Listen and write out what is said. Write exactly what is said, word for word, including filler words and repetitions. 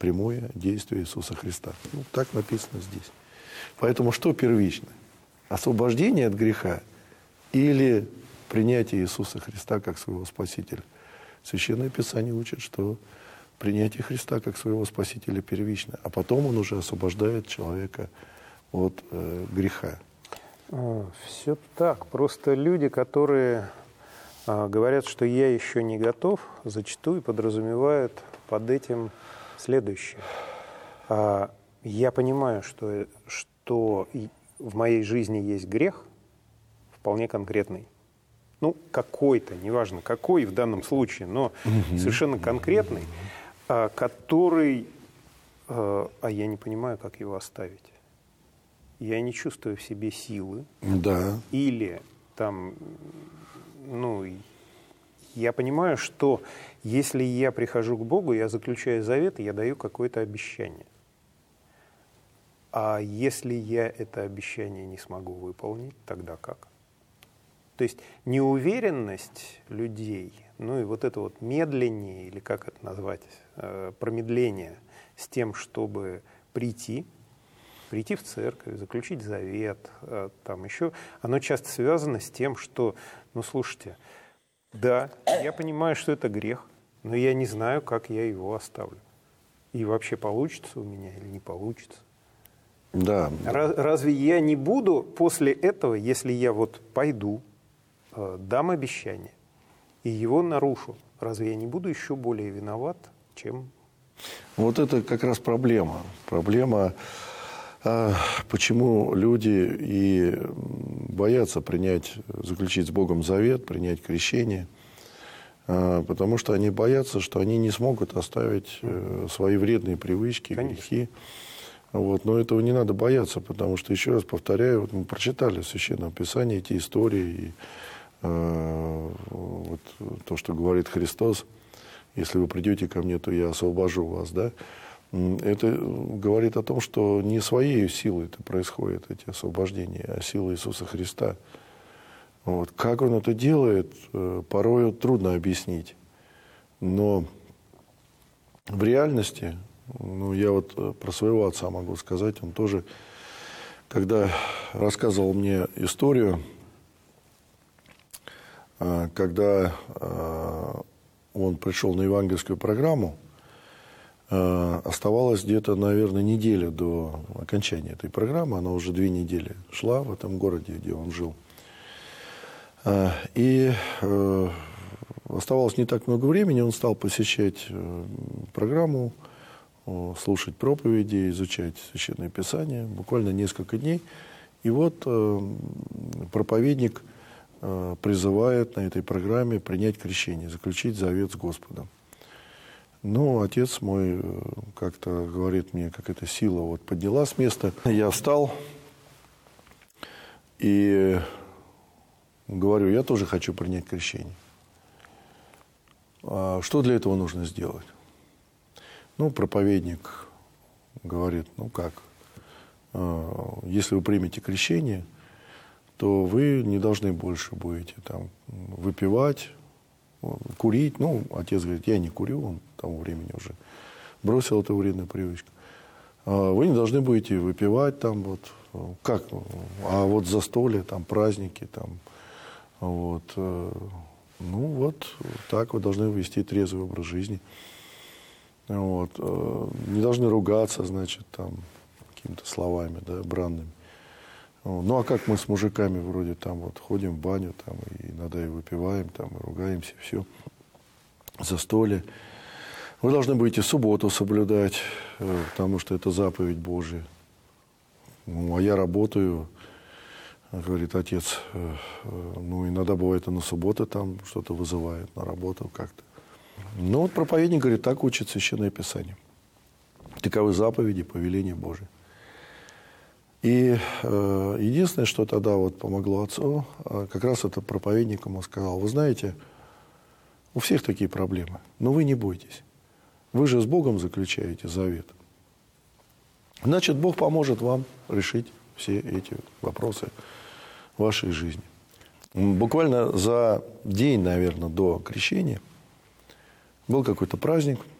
прямое действие Иисуса Христа. Ну, так написано здесь. Поэтому что первично? Освобождение от греха или принятие Иисуса Христа как своего Спасителя? Священное Писание учит, что принятие Христа как своего Спасителя первично, а потом Он уже освобождает человека от э, греха. Все так. Просто люди, которые а, говорят, что я еще не готов, зачастую подразумевают под этим следующее. А, я понимаю, что, что в моей жизни есть грех, вполне конкретный. Ну, какой-то, неважно какой в данном случае, но угу. совершенно конкретный, а, который... А, а я не понимаю, как его оставить. Я не чувствую в себе силы. Да. Или там, ну, я понимаю, что если я прихожу к Богу, я заключаю завет, и я даю какое-то обещание. А если я это обещание не смогу выполнить, тогда как? То есть неуверенность людей, ну и вот это вот медление, или как это назвать, э, промедление с тем, чтобы прийти, прийти в церковь, заключить завет, там еще, оно часто связано с тем, что, ну, слушайте, да, я понимаю, что это грех, но я не знаю, как я его оставлю. И вообще получится у меня или не получится. Да. Раз, разве я не буду после этого, если я вот пойду, дам обещание и его нарушу, разве я не буду еще более виноват, чем... Вот это как раз проблема. Проблема... Почему люди и боятся принять, заключить с Богом завет, принять крещение? Потому что они боятся, что они не смогут оставить свои вредные привычки, Конечно. грехи. Вот. Но этого не надо бояться, потому что, еще раз повторяю, вот мы прочитали в Священном Писании эти истории, и, э, вот, то, что говорит Христос: если вы придете ко мне, то я освобожу вас, да? Это говорит о том, что не своей силой это происходит, эти освобождения, а силой Иисуса Христа. Вот. Как Он это делает, порой трудно объяснить. Но в реальности, ну, я вот про своего отца могу сказать, он тоже, когда рассказывал мне историю, когда он пришел на евангельскую программу, оставалось где-то, наверное, неделя до окончания этой программы. Она уже две недели шла в этом городе, где он жил. И оставалось не так много времени. Он стал посещать программу, слушать проповеди, изучать Священное Писание. Буквально несколько дней. И вот проповедник призывает на этой программе принять крещение, заключить завет с Господом. Ну, отец мой как-то говорит мне, как эта сила вот подняла с места. Я встал и говорю: я тоже хочу принять крещение. А что для этого нужно сделать? Ну, проповедник говорит: ну как, если вы примете крещение, то вы не должны больше будете там выпивать, курить. Ну, отец говорит: я не курю, он к тому времени уже бросил эту вредную привычку. Вы не должны будете выпивать там вот, как, а вот застолье, там, праздники, там, вот, ну, вот так вы должны вести трезвый образ жизни. Вот, не должны ругаться, значит, там, какими-то словами, да, бранными. Ну, а как мы с мужиками вроде там вот ходим в баню, там, и иногда и выпиваем, там, и ругаемся, все, застолье. Вы должны будете субботу соблюдать, потому что это заповедь Божия. Ну, а я работаю, говорит отец, ну, иногда бывает и на субботу там что-то вызывает, на работу как-то. Ну, вот проповедник говорит: так учит Священное Писание. Таковы заповеди, повеления Божии. И э, единственное, что тогда вот помогло отцу, э, как раз это проповедник ему сказал: вы знаете, у всех такие проблемы, но вы не бойтесь. Вы же с Богом заключаете завет. Значит, Бог поможет вам решить все эти вопросы в вашей жизни. Буквально за день, наверное, до крещения был какой-то праздник